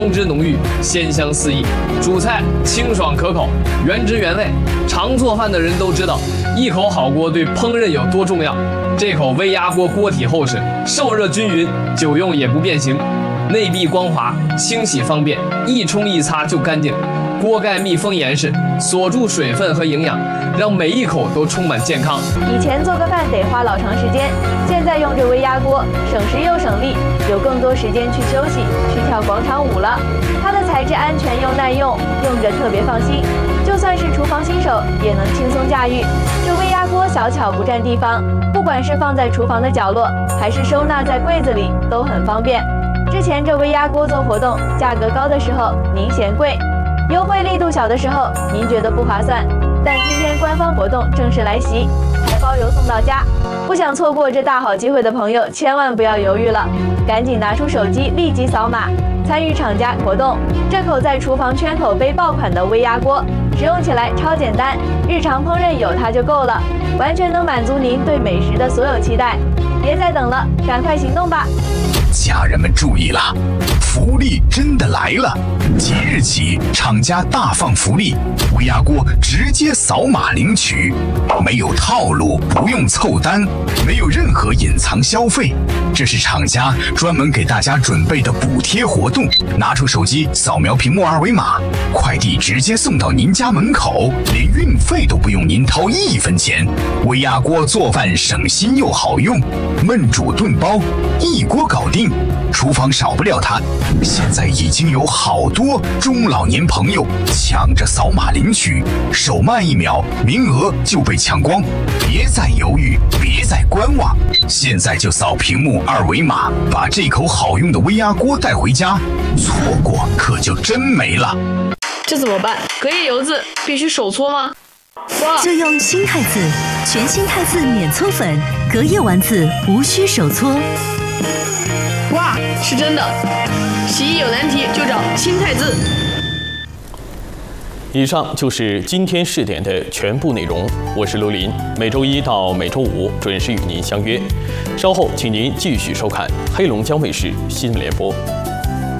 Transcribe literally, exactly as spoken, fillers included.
汤汁浓郁，鲜香四溢，主菜清爽可口，原汁原味。常做饭的人都知道，一口好锅对烹饪有多重要。这口微压锅锅体厚实，受热均匀，久用也不变形，内壁光滑，清洗方便，一冲一擦就干净。锅盖密封严实，锁住水分和营养，让每一口都充满健康。 以前做个饭得花老长时间，现在用这微压锅，省时又省力，有更多时间去休息，去跳广场舞了。它的材质安全又耐用，用着特别放心，就算是厨房新手也能轻松驾驭。这微压锅小巧不占地方，不管是放在厨房的角落，还是收纳在柜子里，都很方便。之前这微压锅做活动，价格高的时候您嫌贵，优惠力度小的时候，您觉得不划算，但今天官方活动正式来袭，还包邮送到家。不想错过这大好机会的朋友，千万不要犹豫了，赶紧拿出手机，立即扫码参与厂家活动。这口在厨房圈口背爆款的微压锅，使用起来超简单，日常烹饪有它就够了，完全能满足您对美食的所有期待。别再等了，赶快行动吧！ 家人们注意了，福利真的来了！即日起，厂家大放福利，微压锅直接扫码领取，没有套路，不用凑单，没有任何隐藏消费，这是厂家专门给大家准备的补贴活动。拿出手机扫描屏幕二维码，快递直接送到您家门口，连运费都不用您掏一分钱。微压锅做饭省心又好用，焖煮炖煲一锅搞定，厨房少不了它。现在已经有好多中老年朋友抢着扫码领取，手慢一秒，名额就被抢光。别再犹豫，别再观望，现在就扫屏幕二维码，把这口好用的微压锅带回家，错过可就真没了。 这怎么办？隔夜油渍必须手搓吗？哇！ 就用新汰渍，全新汰渍免搓粉，隔夜丸子无需手搓。 哇，是真的！洗衣有难题就找新汰渍。 以上就是今天试点的全部内容，我是卢林，每周一到每周五准时与您相约。稍后请您继续收看黑龙江卫视新闻联播。